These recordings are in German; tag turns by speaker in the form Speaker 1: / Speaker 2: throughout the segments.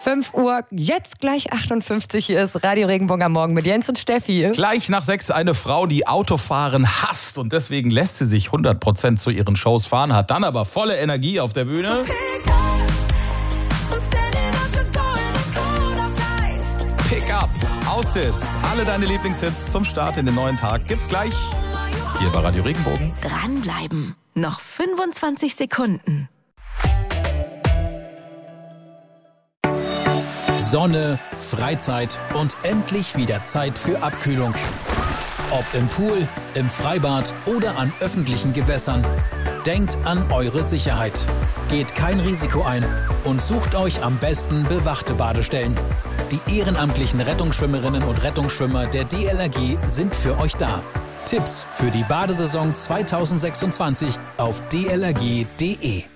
Speaker 1: 5 Uhr, jetzt gleich 58. Hier ist Radio Regenbogen am Morgen mit Jens und Steffi.
Speaker 2: Gleich nach 6 eine Frau, die Autofahren hasst und deswegen lässt sie sich 100% zu ihren Shows fahren, hat dann aber volle Energie auf der Bühne. Pick up, Austis, alle deine Lieblingshits zum Start in den neuen Tag gibt's gleich hier bei Radio Regenbogen.
Speaker 3: Dranbleiben, noch 25 Sekunden.
Speaker 4: Sonne, Freizeit und endlich wieder Zeit für Abkühlung. Ob im Pool, im Freibad oder an öffentlichen Gewässern. Denkt an eure Sicherheit. Geht kein Risiko ein und sucht euch am besten bewachte Badestellen. Die ehrenamtlichen Rettungsschwimmerinnen und Rettungsschwimmer der DLRG sind für euch da. Tipps für die Badesaison 2026 auf dlrg.de.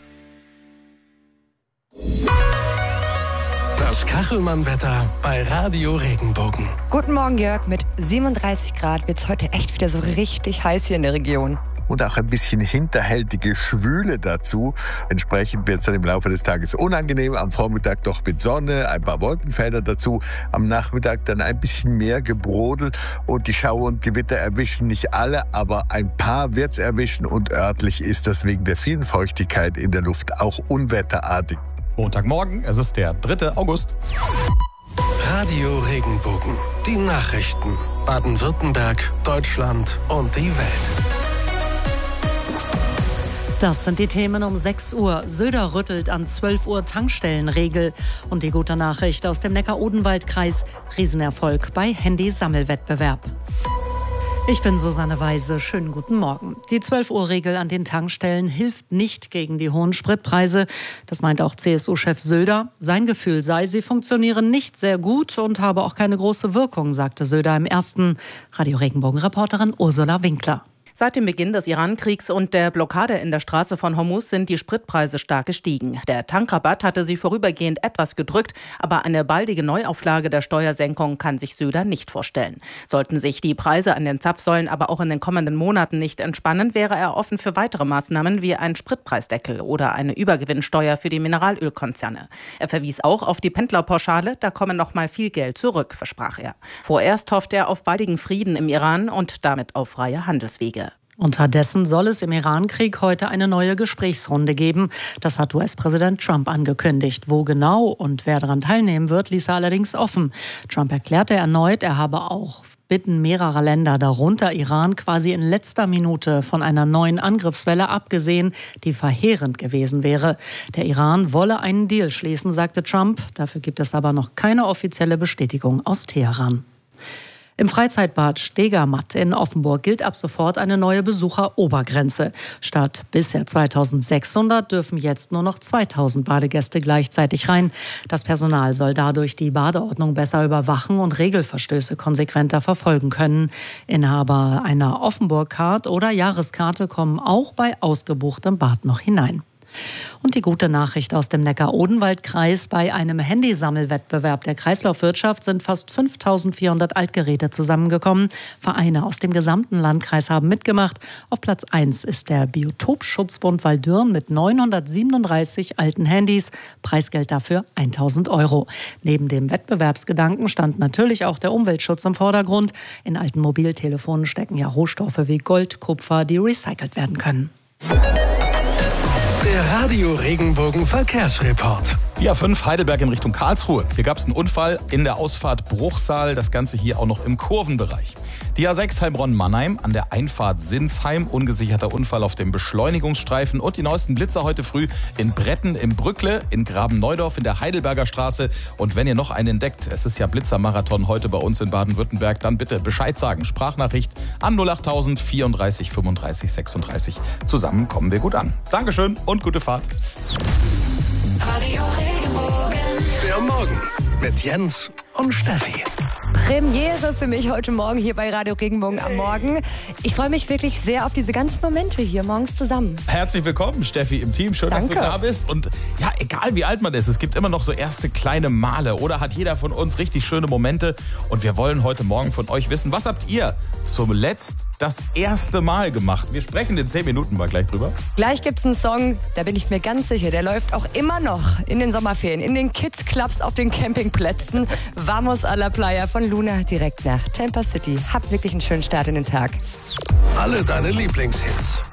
Speaker 5: Das Kachelmann-Wetter bei Radio Regenbogen.
Speaker 1: Guten Morgen, Jörg. Mit 37 Grad wird es heute echt wieder so richtig heiß hier in der Region.
Speaker 6: Und auch ein bisschen hinterhältige Schwüle dazu. Entsprechend wird es dann im Laufe des Tages unangenehm. Am Vormittag noch mit Sonne, ein paar Wolkenfelder dazu. Am Nachmittag dann ein bisschen mehr Gebrodel. Und die Schauer und Gewitter erwischen nicht alle, aber ein paar wird es erwischen. Und örtlich ist das wegen der vielen Feuchtigkeit in der Luft auch unwetterartig.
Speaker 2: Montagmorgen, es ist der 3. August.
Speaker 5: Radio Regenbogen. Die Nachrichten. Baden-Württemberg, Deutschland und die Welt.
Speaker 7: Das sind die Themen um 6 Uhr. Söder rüttelt an 12 Uhr Tankstellenregel. Und die gute Nachricht aus dem Neckar-Odenwald-Kreis. Riesenerfolg bei Handy-Sammelwettbewerb. Ich bin Susanne Weise. Schönen guten Morgen. Die 12-Uhr-Regel an den Tankstellen hilft nicht gegen die hohen Spritpreise. Das meint auch CSU-Chef Söder. Sein Gefühl sei, sie funktionieren nicht sehr gut und habe auch keine große Wirkung, sagte Söder im ersten. Radio Regenbogen-Reporterin Ursula Winkler.
Speaker 8: Seit dem Beginn des Iran-Kriegs und der Blockade in der Straße von Hormuz sind die Spritpreise stark gestiegen. Der Tankrabatt hatte sie vorübergehend etwas gedrückt, aber eine baldige Neuauflage der Steuersenkung kann sich Söder nicht vorstellen. Sollten sich die Preise an den Zapfsäulen aber auch in den kommenden Monaten nicht entspannen, wäre er offen für weitere Maßnahmen wie einen Spritpreisdeckel oder eine Übergewinnsteuer für die Mineralölkonzerne. Er verwies auch auf die Pendlerpauschale, da komme noch mal viel Geld zurück, versprach er. Vorerst hofft er auf baldigen Frieden im Iran und damit auf freie Handelswege.
Speaker 7: Unterdessen soll es im Iran-Krieg heute eine neue Gesprächsrunde geben. Das hat US-Präsident Trump angekündigt. Wo genau und wer daran teilnehmen wird, ließ er allerdings offen. Trump erklärte erneut, er habe auch Bitten mehrerer Länder, darunter Iran, quasi in letzter Minute von einer neuen Angriffswelle abgesehen, die verheerend gewesen wäre. Der Iran wolle einen Deal schließen, sagte Trump. Dafür gibt es aber noch keine offizielle Bestätigung aus Teheran. Im Freizeitbad Stegermatt in Offenburg gilt ab sofort eine neue Besucherobergrenze. Statt bisher 2600 dürfen jetzt nur noch 2000 Badegäste gleichzeitig rein. Das Personal soll dadurch die Badeordnung besser überwachen und Regelverstöße konsequenter verfolgen können. Inhaber einer Offenburg-Card oder Jahreskarte kommen auch bei ausgebuchtem Bad noch hinein. Und die gute Nachricht aus dem Neckar-Odenwald-Kreis: Bei einem Handysammelwettbewerb der Kreislaufwirtschaft sind fast 5.400 Altgeräte zusammengekommen. Vereine aus dem gesamten Landkreis haben mitgemacht. Auf Platz 1 ist der Biotopschutzbund Waldürn mit 937 alten Handys. Preisgeld dafür 1.000 €. Neben dem Wettbewerbsgedanken stand natürlich auch der Umweltschutz im Vordergrund. In alten Mobiltelefonen stecken ja Rohstoffe wie Gold, Kupfer, die recycelt werden können.
Speaker 5: Der Radio Regenbogen Verkehrsreport.
Speaker 2: Die A5 Heidelberg in Richtung Karlsruhe. Hier gab es einen Unfall in der Ausfahrt Bruchsal. Das Ganze hier auch noch im Kurvenbereich. Die A6 Heilbronn-Mannheim an der Einfahrt Sinsheim. Ungesicherter Unfall auf dem Beschleunigungsstreifen. Und die neuesten Blitzer heute früh in Bretten im Brückle, in Graben-Neudorf in der Heidelberger Straße. Und wenn ihr noch einen entdeckt, es ist ja Blitzermarathon heute bei uns in Baden-Württemberg, dann bitte Bescheid sagen. Sprachnachricht an 08000 34 35 36. Zusammen kommen wir gut an. Dankeschön und gute Fahrt.
Speaker 5: Der Morgen mit Jens und Steffi.
Speaker 1: Premiere für mich heute Morgen hier bei Radio Regenbogen am Morgen. Ich freue mich wirklich sehr auf diese ganzen Momente hier morgens zusammen.
Speaker 2: Herzlich willkommen, Steffi, im Team. Schön,
Speaker 1: Danke.
Speaker 2: dass du da bist. Und ja, egal wie alt man ist, es gibt immer noch so erste kleine Male. Oder hat jeder von uns richtig schöne Momente. Und wir wollen heute Morgen von euch wissen, was habt ihr zuletzt das erste Mal gemacht? Wir sprechen in 10 Minuten mal gleich drüber.
Speaker 1: Gleich gibt's einen Song, da bin ich mir ganz sicher, der läuft auch immer noch in den Sommerferien, in den Kids-Clubs, auf den Campingplätzen. Vamos a la Playa von Luna direkt nach Tampa City. Habt wirklich einen schönen Start in den Tag.
Speaker 5: Alle deine Lieblingshits